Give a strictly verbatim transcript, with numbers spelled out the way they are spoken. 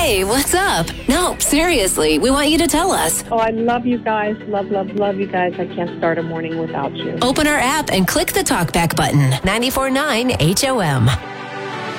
Hey, what's up? No, seriously, we want you to tell us. Oh, I love you guys. Love, love, love you guys. I can't start a morning without you. Open our app and click the talkback button. ninety-four point nine H O M.